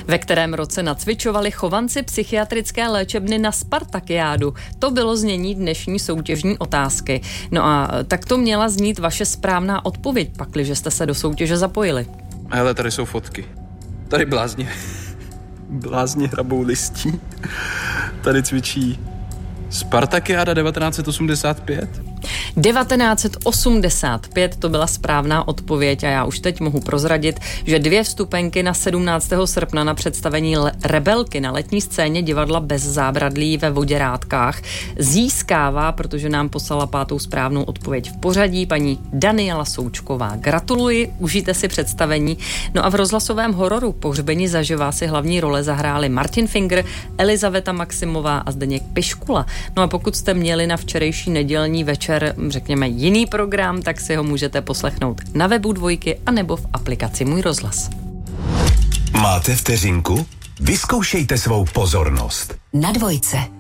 Ve kterém roce nacvičovali chovanci psychiatrické léčebny na Spartakiádu? To bylo znění dnešní soutěžní otázky. No a tak to měla znít vaše správná odpověď, pakliže jste se do soutěže zapojili. Hele, tady jsou fotky. Tady blázni hrabou listí. Tady cvičí Spartakiáda 1985. 1985 to byla správná odpověď a já už teď mohu prozradit, že 2 vstupenky na 17. srpna na představení Rebelky na letní scéně divadla Bez zábradlí ve Voděrádkách získává, protože nám poslala 5. správnou odpověď v pořadí, paní Daniela Součková. Gratuluji, užijte si představení. No a v rozhlasovém hororu Pohřbeni zaživa si hlavní role zahráli Martin Finger, Elizaveta Maximová a Zdeněk Piškula. No a pokud jste měli na včerejší nedělní večer, řekněme, jiný program, tak si ho můžete poslechnout na webu Dvojky anebo v aplikaci Můj rozhlas. Máte vteřinku? Vyzkoušejte svou pozornost. Na Dvojce.